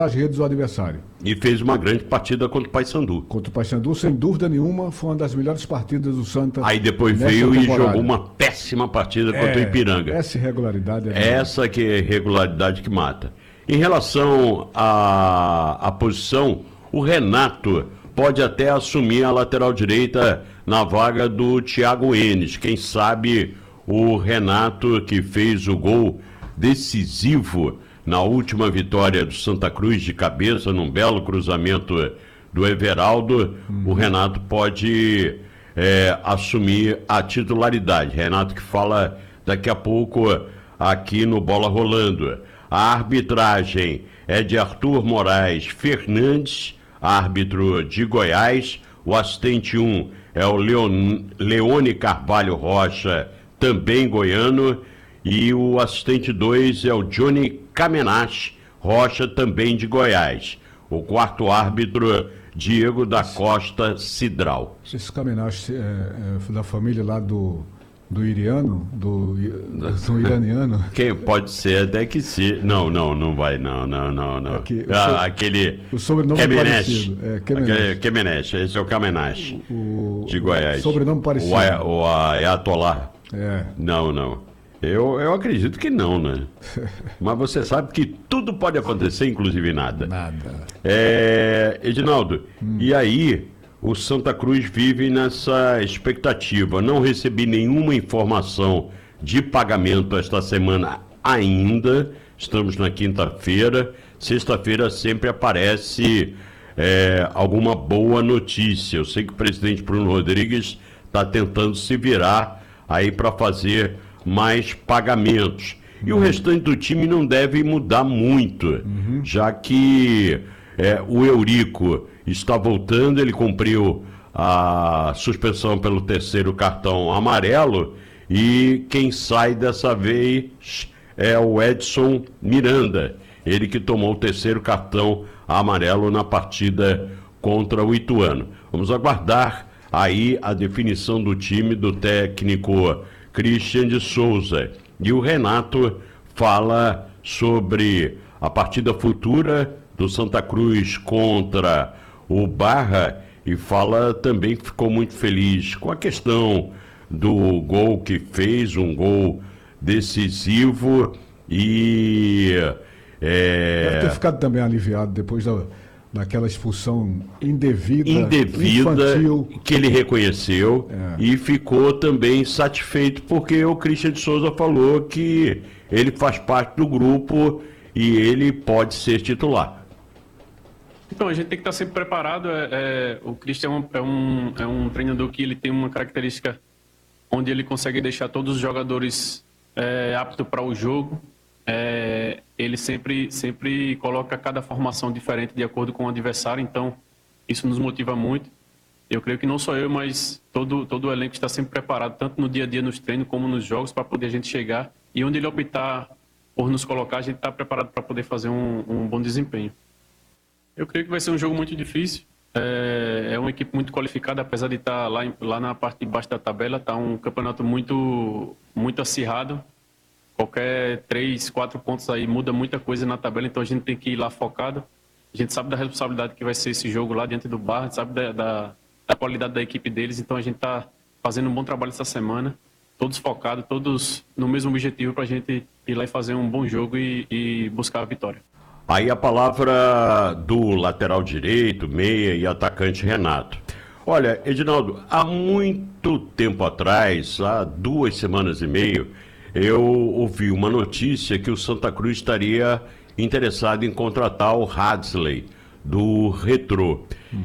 as redes do adversário. E fez uma grande partida contra o Paysandu. Contra o Paysandu, sem dúvida nenhuma, foi uma das melhores partidas do Santa. Aí depois veio e jogou uma péssima partida contra o Ipiranga. Essa irregularidade Essa que é a irregularidade que mata. Em relação à posição, o Renato pode até assumir a lateral direita na vaga do Thiago Enes. Quem sabe o Renato, que fez o gol decisivo na última vitória do Santa Cruz de cabeça, num belo cruzamento do Everaldo, o Renato pode assumir a titularidade. Renato que fala daqui a pouco aqui no Bola Rolando. A arbitragem é de Arthur Moraes Fernandes, árbitro de Goiás. O assistente 1 é o Leone Carvalho Rocha, também goiano. E o assistente 2 é o Johnny Kamenach Rocha, também de Goiás. O quarto árbitro, Diego da Costa Cidral. Esse Kamenach é da família lá do iriano, do iraniano. Quem pode ser, até que sim. Não vai, não. O sobrenome parecido. Kamenach, esse é o Kamenach, de Goiás. Sobrenome parecido. O Ayatollah. Não. Eu acredito que não, né? Mas você sabe que tudo pode acontecer, inclusive nada. Edinaldo, e aí o Santa Cruz vive nessa expectativa. Não recebi nenhuma informação de pagamento esta semana ainda. Estamos na quinta-feira. Sexta-feira sempre aparece alguma boa notícia. Eu sei que o presidente Bruno Rodrigues está tentando se virar aí para fazer mais pagamentos. E o restante do time não deve mudar muito, já que o Eurico está voltando, ele cumpriu a suspensão pelo terceiro cartão amarelo, e quem sai dessa vez é o Edson Miranda, ele que tomou o terceiro cartão amarelo na partida contra o Ituano. Vamos aguardar aí a definição do time do técnico Christian de Souza. E o Renato fala sobre a partida futura do Santa Cruz contra o Barra e fala também que ficou muito feliz com a questão do gol que fez, um gol decisivo e... Deve ter ficado também aliviado depois daquela expulsão indevida, infantil, que ele reconheceu, e ficou também satisfeito porque o Christian de Souza falou que ele faz parte do grupo e ele pode ser titular. Então, a gente tem que estar sempre preparado. O Christian é um treinador que ele tem uma característica onde ele consegue deixar todos os jogadores aptos para o jogo. Ele sempre coloca cada formação diferente de acordo com o adversário, então isso nos motiva muito. Eu creio que não só eu, mas todo o elenco está sempre preparado, tanto no dia a dia nos treinos como nos jogos, para poder a gente chegar, e onde ele optar por nos colocar, a gente está preparado para poder fazer um bom desempenho. Eu creio que vai ser um jogo muito difícil. É uma equipe muito qualificada, apesar de estar lá na parte de baixo da tabela. Está um campeonato muito acirrado. Qualquer 3, 4 pontos aí muda muita coisa na tabela, então a gente tem que ir lá focado. A gente sabe da responsabilidade que vai ser esse jogo lá diante do Barra, a gente sabe da qualidade da equipe deles, então a gente está fazendo um bom trabalho essa semana, todos focados, todos no mesmo objetivo para a gente ir lá e fazer um bom jogo e buscar a vitória. Aí a palavra do lateral direito, meia e atacante Renato. Olha, Edinaldo, há muito tempo atrás, há 2 semanas e meia, eu ouvi uma notícia que o Santa Cruz estaria interessado em contratar o Hadley, do Retrô.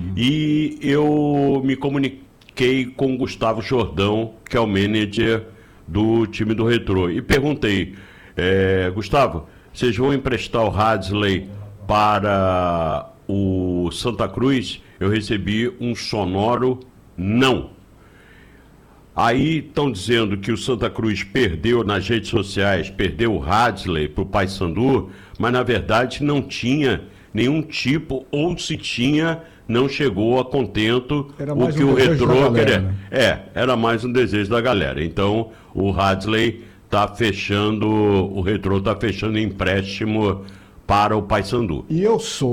E eu me comuniquei com o Gustavo Jordão, que é o manager do time do Retrô, e perguntei, Gustavo, vocês vão emprestar o Hadley para o Santa Cruz? Eu recebi um sonoro não. Aí estão dizendo que o Santa Cruz perdeu nas redes sociais, perdeu o Hadley para o Paysandu, mas na verdade não tinha nenhum tipo, ou se tinha, não chegou a contento o que o Retrô queria. Né? Era mais um desejo da galera. Então o Hadley está fechando, o Retrô está fechando empréstimo para o Paysandu. E eu sou